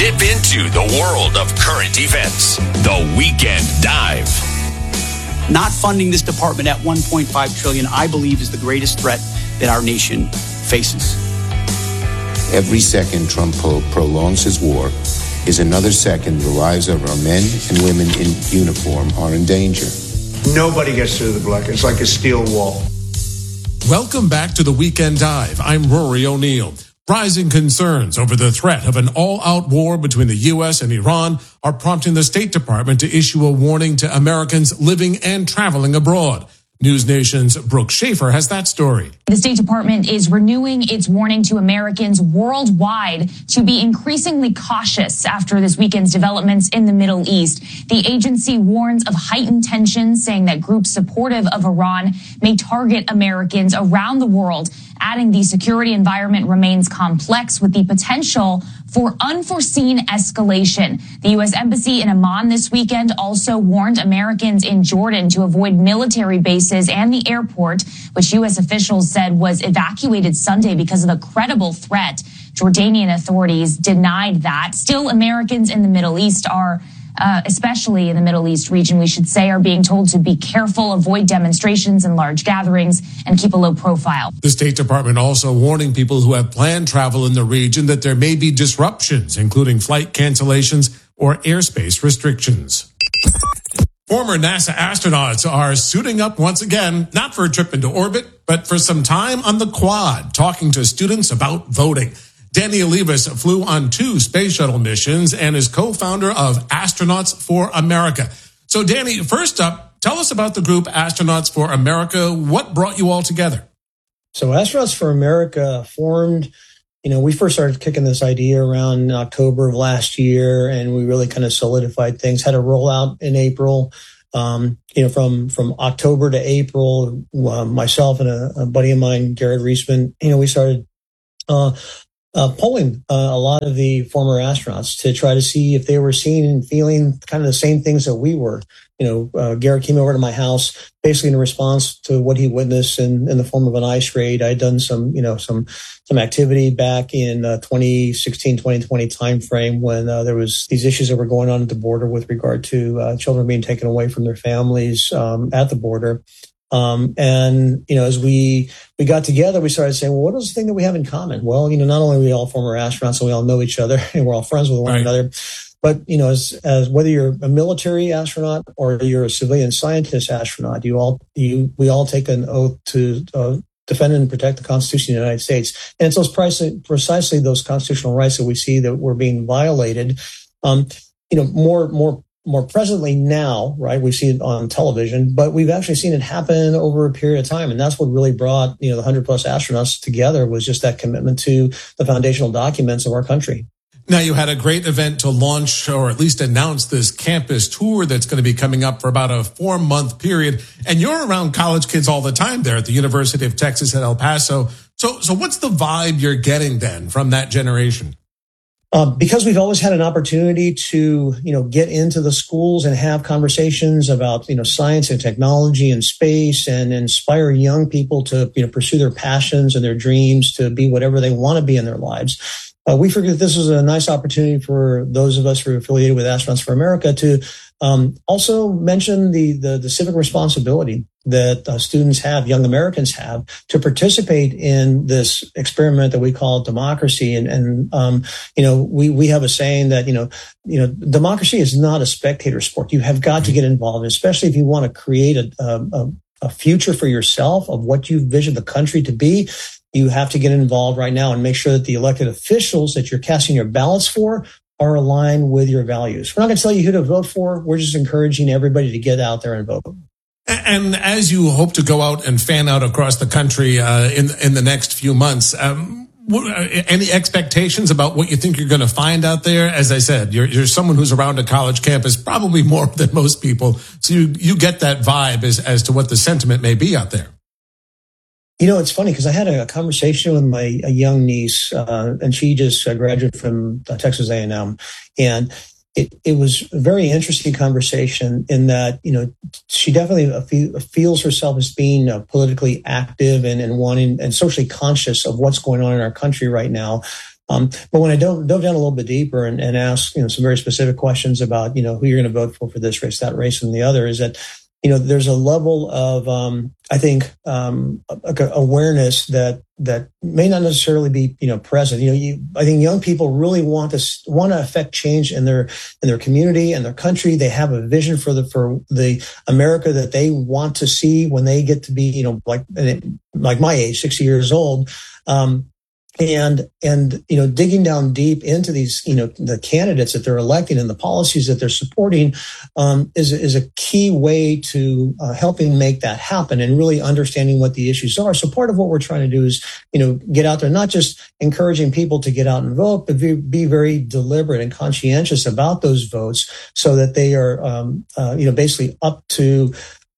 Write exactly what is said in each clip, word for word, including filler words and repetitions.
Dip into the world of current events. The Weekend Dive. Not funding this department at one point five trillion dollars, I believe, is the greatest threat that our nation faces. Every second Trump pro- prolongs his war is another second the lives of our men and women in uniform are in danger. Nobody gets through the block. It's like a steel wall. Welcome back to the Weekend Dive. I'm Rory O'Neill. Rising concerns over the threat of an all-out war between the U S and Iran are prompting the State Department to issue a warning to Americans living and traveling abroad. News Nation's Brooke Schaefer has that story. The State Department is renewing its warning to Americans worldwide to be increasingly cautious after this weekend's developments in the Middle East. The agency warns of heightened tensions, saying that groups supportive of Iran may target Americans around the world, adding the security environment remains complex with the potential for unforeseen escalation. The U S Embassy in Amman this weekend also warned Americans in Jordan to avoid military bases and the airport, which U S officials said was evacuated Sunday because of a credible threat. Jordanian authorities denied that. Still, Americans in the Middle East are Uh, especially in the Middle East region, we should say, are being told to be careful, avoid demonstrations and large gatherings, and keep a low profile. The State Department also warning people who have planned travel in the region that there may be disruptions, including flight cancellations or airspace restrictions. Former NASA astronauts are suiting up once again, not for a trip into orbit, but for some time on the quad, talking to students about voting. Danny Olivas flew on two space shuttle missions and is co-founder of Astronauts for America. So, Danny, first up, tell us about the group Astronauts for America. What brought you all together? So, Astronauts for America formed, you know, we first started kicking this idea around October of last year, and we really kind of solidified things, had a rollout in April. Um, you know, from, from October to April, uh, myself and a, a buddy of mine, Garrett Reisman, you know, we started, uh, Uh, polling uh, a lot of the former astronauts to try to see if they were seeing and feeling kind of the same things that we were. You know, uh, Garrett came over to my house basically in response to what he witnessed in, in the form of an ICE raid. I had done some, you know, some some activity back in uh, twenty sixteen, twenty twenty timeframe when uh, there was these issues that were going on at the border with regard to uh, children being taken away from their families um, at the border. Um, and, you know, as we, we got together, we started saying, well, what is the thing that we have in common? Well, you know, not only are we all former astronauts and we all know each other and we're all friends with one right. another, but, you know, as, as whether you're a military astronaut or you're a civilian scientist astronaut, you all, you, we all take an oath to, uh, defend and protect the Constitution of the United States. And it's those precisely, precisely those constitutional rights that we see that were being violated. Um, you know, more, more, More presently now, right? We see it on television, but we've actually seen it happen over a period of time. And that's what really brought, you know, the one hundred plus astronauts together, was just that commitment to the foundational documents of our country. Now, you had a great event to launch or at least announce this campus tour that's going to be coming up for about a four month period. And you're around college kids all the time there at the University of Texas at El Paso. So, so what's the vibe you're getting then from that generation? Uh, because we've always had an opportunity to, you know, get into the schools and have conversations about, you know, science and technology and space and inspire young people to, you know, pursue their passions and their dreams to be whatever they want to be in their lives. Uh, we figured this was a nice opportunity for those of us who are affiliated with Astronauts for America to um, also mention the, the, the civic responsibility that uh, students have, young Americans have, to participate in this experiment that we call democracy. And, and um, you know, we, we have a saying that, you know, you know, democracy is not a spectator sport. You have got to get involved, especially if you want to create a, a, a future for yourself of what you vision the country to be. You have to get involved right now and make sure that the elected officials that you're casting your ballots for are aligned with your values. We're not going to tell you who to vote for. We're just encouraging everybody to get out there and vote. And as you hope to go out and fan out across the country uh, in in the next few months, um, what, uh, any expectations about what you think you're going to find out there? As I said, you're you're someone who's around a college campus probably more than most people, so you you get that vibe as as to what the sentiment may be out there. You know, it's funny because I had a conversation with my a young niece, uh, and she just uh, graduated from uh, Texas A and M, and it, it was a very interesting conversation in that, you know, she definitely feel, feels herself as being uh, politically active and, and wanting and socially conscious of what's going on in our country right now. Um, but when I dove, dove down a little bit deeper and, and asked, you know, some very specific questions about, you know, who you're going to vote for for this race, that race, and the other, is that, you know, there's a level of, um, I think, um, awareness that that may not necessarily be, you know, present. You know, you, I think young people really want to want to affect change in their in their community and their country. They have a vision for the for the America that they want to see when they get to be, you know, like like my age, sixty years old. Um, And, and, you know, digging down deep into these, you know, the candidates that they're electing and the policies that they're supporting, um, is, is a key way to uh, helping make that happen and really understanding what the issues are. So part of what we're trying to do is, you know, get out there, not just encouraging people to get out and vote, but be, be very deliberate and conscientious about those votes so that they are, um, uh, you know, basically up to,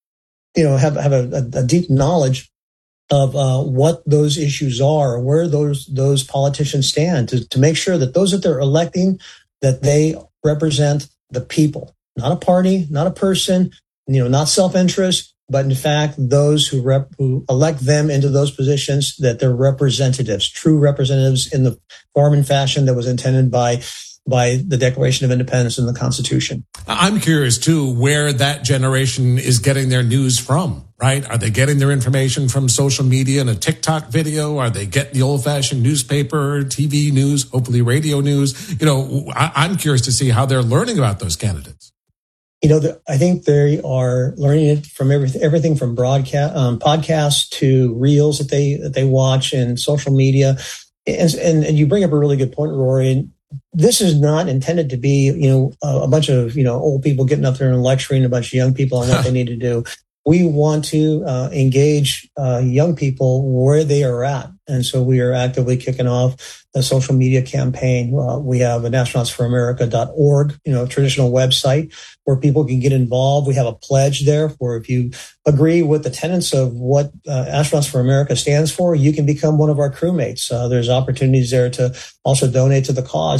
you know, have, have a, a deep knowledge of uh, what those issues are, where those those politicians stand, to, to make sure that those that they're electing, that they represent the people, not a party, not a person, you know, not self-interest, but in fact, those who rep, who elect them into those positions, that they're representatives, true representatives in the form and fashion that was intended by by the Declaration of Independence and the Constitution. I'm curious, too, where that generation is getting their news from, right? Are they getting their information from social media and a TikTok video? Are they getting the old-fashioned newspaper, T V news, hopefully radio news? You know, I, I'm curious to see how they're learning about those candidates. You know, the, I think they are learning it from everything, everything from broadcast, um, podcasts to reels that they that they watch and social media. And, and, and you bring up a really good point, Rory. This is not intended to be, you know, a, a bunch of, you know, old people getting up there and lecturing a bunch of young people on what they need to do. We want to uh, engage uh, young people where they are at. And so we are actively kicking off a social media campaign. Uh, we have a astronauts for america dot org, you know, traditional website where people can get involved. We have a pledge there where if you agree with the tenets of what uh, Astronauts for America stands for, you can become one of our crewmates. Uh, there's opportunities there to also donate to the cause.